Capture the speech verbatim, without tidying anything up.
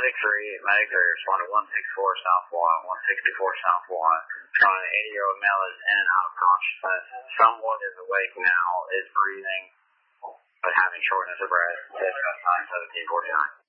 Medic three, Medic three responded one sixty-four South one, one sixty-four South one. Showing an eighty-year-old male is in and out of consciousness. Someone is awake now, is breathing, but having shortness of breath. Dispatch nine seventeen forty-nine.